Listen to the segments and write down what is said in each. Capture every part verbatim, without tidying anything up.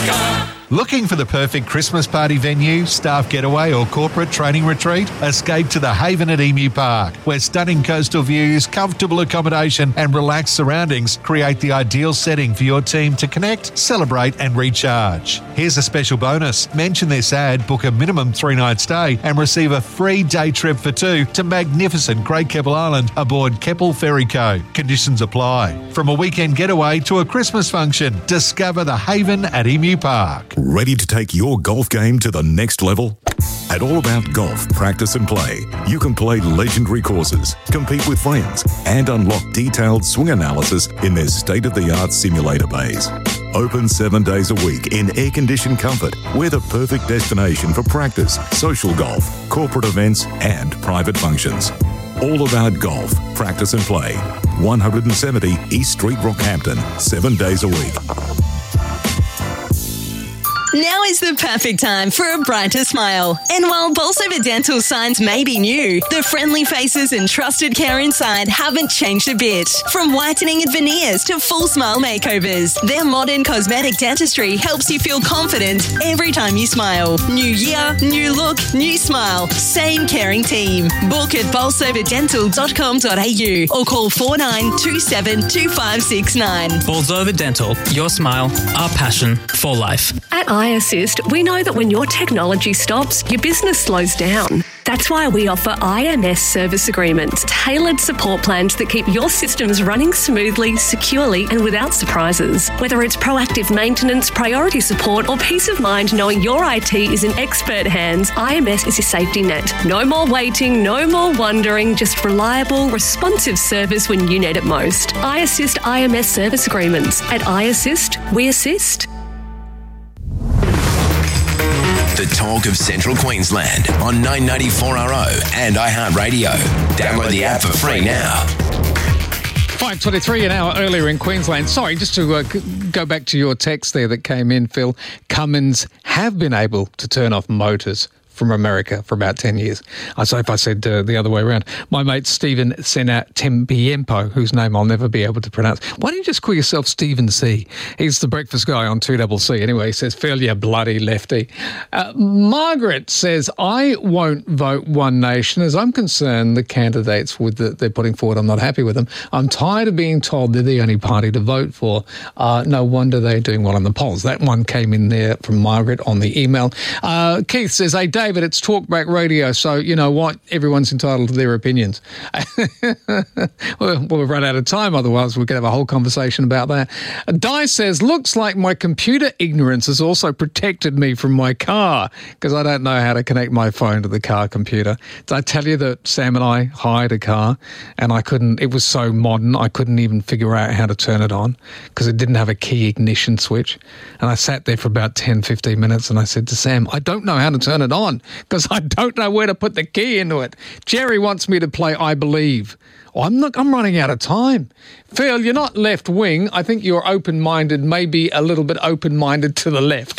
car. Looking for the perfect Christmas party venue, staff getaway or corporate training retreat? Escape to the Haven at Emu Park, where stunning coastal views, comfortable accommodation and relaxed surroundings create the ideal setting for your team to connect, celebrate and recharge. Here's a special bonus. Mention this ad, book a minimum three-night stay and receive a free day trip for two to magnificent Great Keppel Island aboard Keppel Ferry Co. Conditions apply. From a weekend getaway to a Christmas function, discover the Haven at Emu Park. Ready to take your golf game to the next level? At All About Golf Practice and Play, you can play legendary courses, compete with friends, and unlock detailed swing analysis in their state-of-the-art simulator bays. Open seven days a week in air-conditioned comfort, we're the perfect destination for practice, social golf, corporate events, and private functions. All About Golf Practice and Play, one seventy East Street, Rockhampton, seven days a week. Now is the perfect time for a brighter smile. And while Bolsover Dental signs may be new, the friendly faces and trusted care inside haven't changed a bit. From whitening and veneers to full smile makeovers, their modern cosmetic dentistry helps you feel confident every time you smile. New year, new look, new smile. Same caring team. Book at bolsover dental dot com dot a u or call four nine two seven two five six nine. Bolsover Dental. Your smile, our passion for life. At iAssist, we know that when your technology stops, your business slows down. That's why we offer I M S service agreements, tailored support plans that keep your systems running smoothly, securely, and without surprises. Whether it's proactive maintenance, priority support, or peace of mind knowing your I T is in expert hands, I M S is your safety net. No more waiting, no more wondering, just reliable, responsive service when you need it most. iAssist I M S service agreements. At iAssist, we assist. The talk of Central Queensland on nine ninety-four R O and iHeartRadio. Download the app for free now. five twenty-three, an hour earlier in Queensland. Sorry, just to uh, go back to your text there that came in, Phil. Cummins have been able to turn off motors from America for about ten years. I so if I said uh, the other way around. My mate Stephen Sena Tembiempo, whose name I'll never be able to pronounce. Why don't you just call yourself Stephen C? He's the breakfast guy on two C C. Anyway, he says, Phil, you bloody lefty. Uh, Margaret says, I won't vote One Nation. As I'm concerned, the candidates with the, they're putting forward, I'm not happy with them. I'm tired of being told they're the only party to vote for. Uh, no wonder they're doing well in the polls. That one came in there from Margaret on the email. Uh, Keith says, hey, David, it's Talkback Radio, so you know what? Everyone's entitled to their opinions. well, we've run out of time, otherwise we could have a whole conversation about that. Di says, looks like my computer ignorance has also protected me from my car, because I don't know how to connect my phone to the car computer. Did I tell you that Sam and I hired a car, and I couldn't, it was so modern, I couldn't even figure out how to turn it on, because it didn't have a key ignition switch. And I sat there for about ten, fifteen minutes, and I said to Sam, I don't know how to turn it on, because I don't know where to put the key into it. Jerry wants me to play I Believe. Oh, I'm not, I'm running out of time. Phil, you're not left-wing. I think you're open-minded, maybe a little bit open-minded to the left.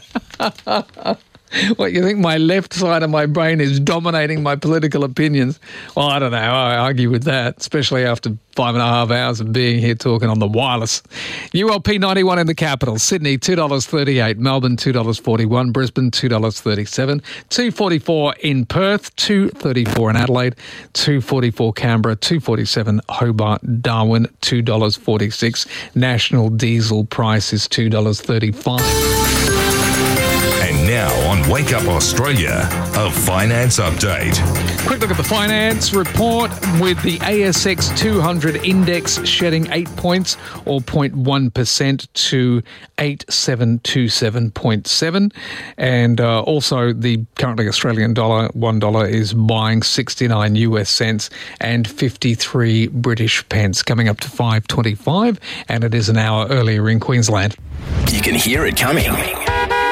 What, you think my left side of my brain is dominating my political opinions? Well, I don't know. I argue with that, especially after five and a half hours of being here talking on the wireless. U L P ninety-one in the capital. Sydney, two dollars thirty-eight. Melbourne, two dollars forty-one. Brisbane, two dollars thirty-seven. two dollars forty-four in Perth. two dollars thirty-four in Adelaide. two dollars forty-four Canberra. two dollars forty-seven Hobart. Darwin, two dollars forty-six. National diesel price is two dollars thirty-five. And now on Wake Up Australia, a finance update. Quick look at the finance report with the A S X two hundred index shedding eight points or zero point one percent to eight seven two seven point seven. And uh, also the currently Australian dollar, one dollar is buying sixty-nine U S cents and fifty-three British pence, coming up to five twenty-five. And it is an hour earlier in Queensland. You can hear it coming.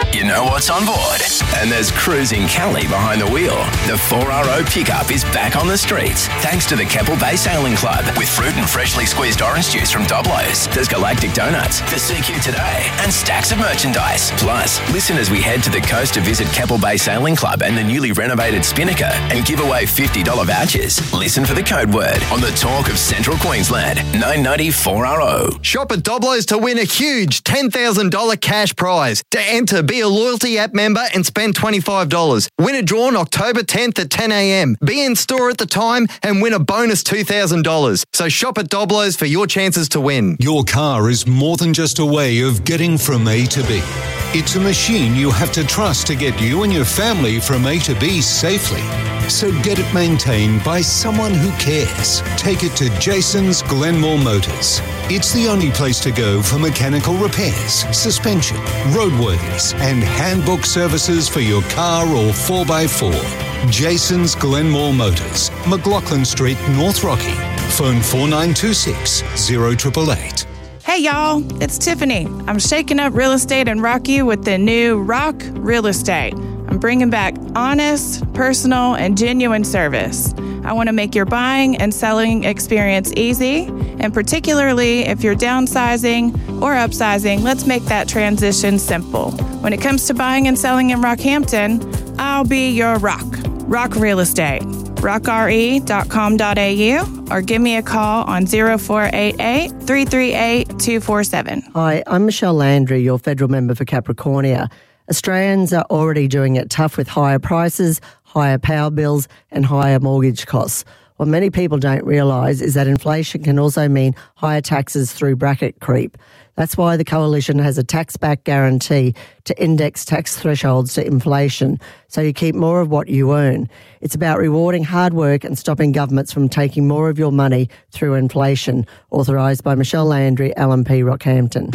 You know what's on board. And there's Cruising Callie behind the wheel. The four R O pickup is back on the streets thanks to the Keppel Bay Sailing Club with fruit and freshly squeezed orange juice from Doblo's. There's Galactic Donuts, the C Q Today, and stacks of merchandise. Plus, listen as we head to the coast to visit Keppel Bay Sailing Club and the newly renovated Spinnaker and give away fifty dollars vouchers. Listen for the code word on the talk of Central Queensland, nine ninety four R O. Shop at Doblo's to win a huge ten thousand dollars cash prize. To enter, be a loyalty app member and spend twenty-five dollars. Win a draw on October tenth at ten a.m. Be in store at the time and win a bonus two thousand dollars. So shop at Doblo's for your chances to win. Your car is more than just a way of getting from A to B. It's a machine you have to trust to get you and your family from A to B safely. So get it maintained by someone who cares. Take it to Jason's Glenmore Motors. It's the only place to go for mechanical repairs, suspension, roadworthies, and handbook services for your car or four by four. Jason's Glenmore Motors, McLaughlin Street, North Rocky. Phone four nine two six, zero eight eight eight. Hey y'all, it's Tiffany. I'm shaking up real estate in Rocky with the new Rock Real Estate. I'm bringing back honest, personal, and genuine service. I want to make your buying and selling experience easy, and particularly if you're downsizing or upsizing, let's make that transition simple. When it comes to buying and selling in Rockhampton, I'll be your rock. Rock Real Estate. rock r e dot com dot a u or give me a call on zero four eight eight, three three eight, two four seven. Hi, I'm Michelle Landry, your federal member for Capricornia. Australians are already doing it tough with higher prices, higher power bills and higher mortgage costs. What many people don't realise is that inflation can also mean higher taxes through bracket creep. That's why the Coalition has a tax-back guarantee to index tax thresholds to inflation, so you keep more of what you earn. It's about rewarding hard work and stopping governments from taking more of your money through inflation. Authorised by Michelle Landry, L M P Rockhampton.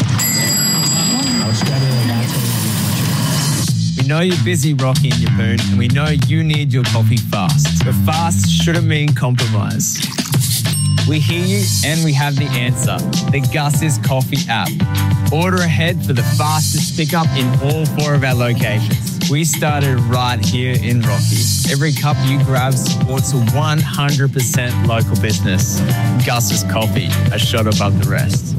We know you're busy rocking your moon, and we know you need your coffee fast. But fast shouldn't mean compromise. We hear you, and we have the answer. The Gus's Coffee app. Order ahead for the fastest pickup in all four of our locations. We started right here in Rocky. Every cup you grab supports a one hundred percent local business. Gus's Coffee, a shot above the rest.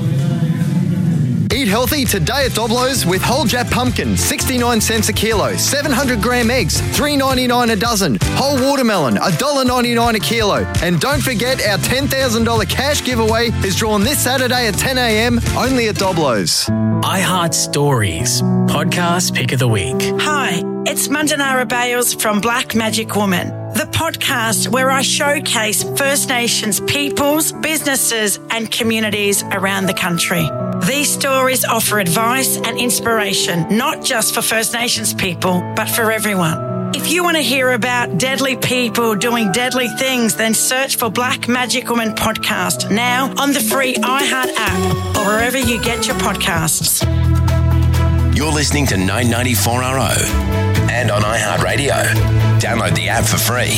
Eat healthy today at Doblo's with whole Jap pumpkin, sixty-nine cents a kilo, seven hundred gram eggs, three ninety-nine a dozen, whole watermelon, one dollar ninety-nine a kilo. And don't forget our ten thousand dollars cash giveaway is drawn this Saturday at ten a.m. only at Doblo's. iHeart Stories, podcast pick of the week. Hi, it's Mandanara Bales from Black Magic Woman, the podcast where I showcase First Nations peoples, businesses and communities around the country. These stories offer advice and inspiration, not just for First Nations people, but for everyone. If you want to hear about deadly people doing deadly things, then search for Black Magic Woman Podcast now on the free iHeart app or wherever you get your podcasts. You're listening to nine ninety-four R O and on iHeartRadio. Download the app for free.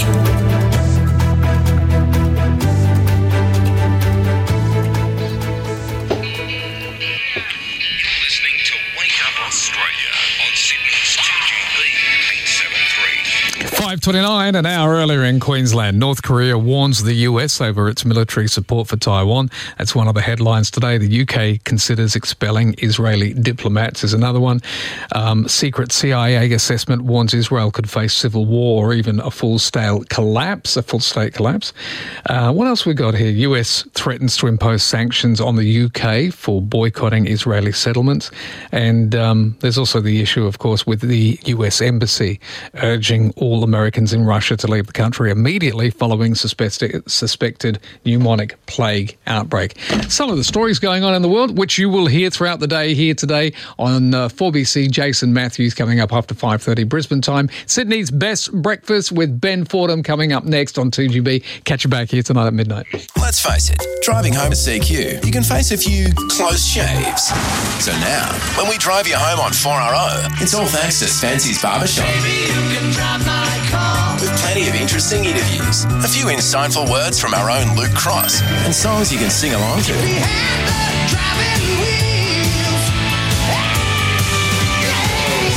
five twenty-nine, an hour earlier in Queensland. North Korea warns the U S over its military support for Taiwan. That's one of the headlines today. The U K considers expelling Israeli diplomats is another one. Um, secret C I A assessment warns Israel could face civil war or even a full-state collapse, a full-state collapse. Uh, what else we got here? U S threatens to impose sanctions on the U K for boycotting Israeli settlements. And um, there's also the issue, of course, with the U S Embassy urging all Americans in Russia to leave the country immediately following suspected, suspected pneumonic plague outbreak. Some of the stories going on in the world, which you will hear throughout the day here today on uh, four B C. Jason Matthews coming up after five thirty Brisbane time. Sydney's Best Breakfast with Ben Fordham coming up next on two G B. Catch you back here tonight at midnight. Let's face it, driving home at C Q, you can face a few close shaves. So now, when we drive you home on four R O, it's all thanks to Spency's Barbershop. Baby, you can drive my car. With plenty of interesting interviews, a few insightful words from our own Luke Cross, and songs you can sing along to. We have the driving wheels.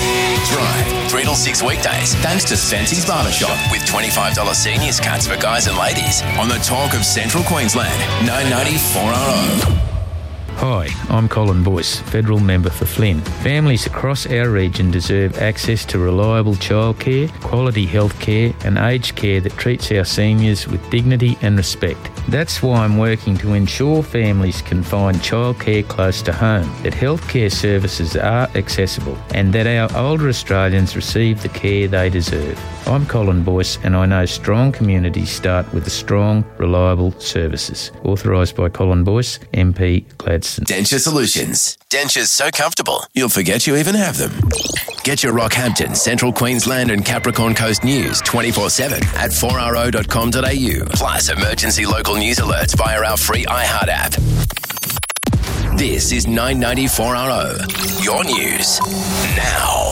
three till six weekdays, thanks to Spency's Barbershop with twenty-five dollars seniors cuts for guys and ladies on the Talk of Central Queensland, nine ninety four R O. Hi, I'm Colin Boyce, Federal Member for Flynn. Families across our region deserve access to reliable childcare, quality health care and aged care that treats our seniors with dignity and respect. That's why I'm working to ensure families can find childcare close to home, that healthcare services are accessible and that our older Australians receive the care they deserve. I'm Colin Boyce and I know strong communities start with strong, reliable services. Authorised by Colin Boyce, M P Gladstone. Denture Solutions. Dentures so comfortable, you'll forget you even have them. Get your Rockhampton, Central Queensland and Capricorn Coast news twenty-four seven at four r o dot com dot a u. Plus emergency local news alerts via our free iHeart app. This is nine ninety-four R O. Your news now.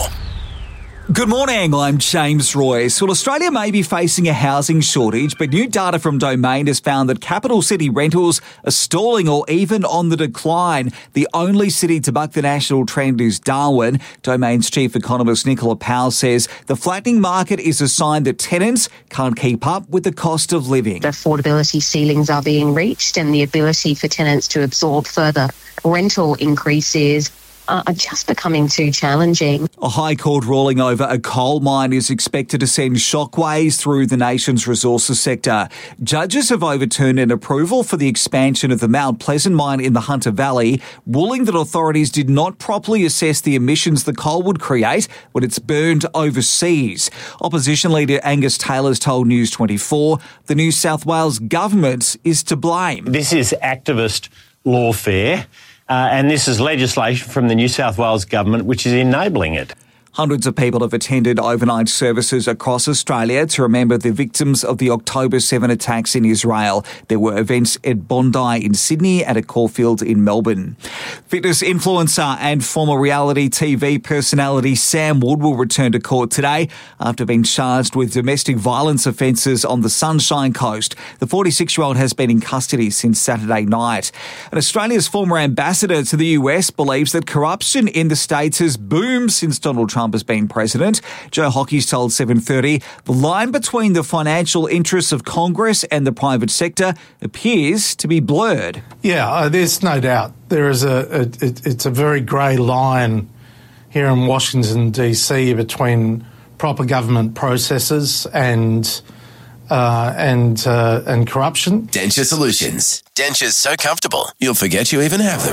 Good morning, I'm James Royce. Well, Australia may be facing a housing shortage, but new data from Domain has found that capital city rentals are stalling or even on the decline. The only city to buck the national trend is Darwin. Domain's chief economist Nicola Powell says the flattening market is a sign that tenants can't keep up with the cost of living. Affordability ceilings are being reached and the ability for tenants to absorb further rental increases are just becoming too challenging. A High Court ruling over a coal mine is expected to send shockwaves through the nation's resources sector. Judges have overturned an approval for the expansion of the Mount Pleasant mine in the Hunter Valley, ruling that authorities did not properly assess the emissions the coal would create when it's burned overseas. Opposition leader Angus Taylor's told News twenty-four the New South Wales government is to blame. This is activist lawfare. Uh, and this is legislation from the New South Wales government which is enabling it. Hundreds of people have attended overnight services across Australia to remember the victims of the October seventh attacks in Israel. There were events at Bondi in Sydney and at Caulfield in Melbourne. Fitness influencer and former reality T V personality Sam Wood will return to court today after being charged with domestic violence offences on the Sunshine Coast. The forty-six-year-old has been in custody since Saturday night. And Australia's former ambassador to the U S believes that corruption in the States has boomed since Donald Trump has been president. Joe Hockey's told seven thirty the line between the financial interests of Congress and the private sector appears to be blurred. Yeah, uh, there's no doubt. There is a, a it, it's a very grey line here in Washington, D C between proper government processes and uh, and uh, and corruption. Denture Solutions. Dentures so comfortable, you'll forget you even have them.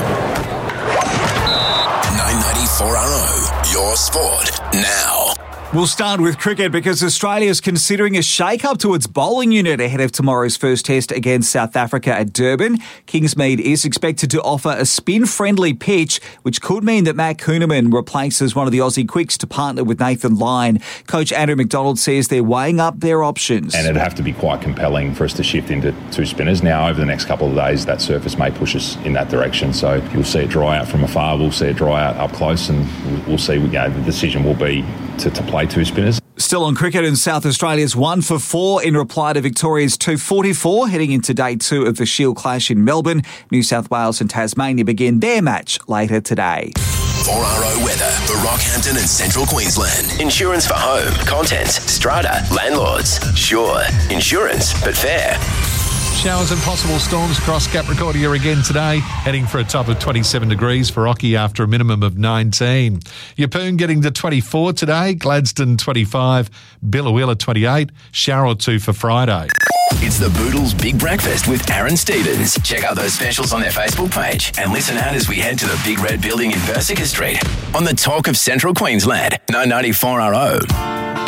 nine ninety-four R O, your sport now. We'll start with cricket because Australia is considering a shake-up to its bowling unit ahead of tomorrow's first test against South Africa at Durban. Kingsmead is expected to offer a spin-friendly pitch, which could mean that Matt Kuhneman replaces one of the Aussie quicks to partner with Nathan Lyon. Coach Andrew McDonald says they're weighing up their options. And it'd have to be quite compelling for us to shift into two spinners. Now, over the next couple of days, that surface may push us in that direction. So you'll see it dry out from afar, we'll see it dry out up close, and we'll see, you know, the decision will be to, to play two spinners. Still on cricket, in South Australia's one for four in reply to Victoria's two forty-four, heading into day two of the Shield clash in Melbourne. New South Wales and Tasmania begin their match later today. four R O weather for Rockhampton and Central Queensland. Insurance for home, contents, strata, landlords. Sure, insurance, but fair. Showers and possible storms across Capricornia again today, heading for a top of twenty-seven degrees for Rocky after a minimum of nineteen. Yeppoon getting to twenty-four today, Gladstone twenty-five, Billawheeler twenty-eight, shower or two for Friday. It's the Boodles Big Breakfast with Aaron Stevens. Check out those specials on their Facebook page and listen out as we head to the Big Red Building in Versica Street on the Talk of Central Queensland, nine ninety-four R O.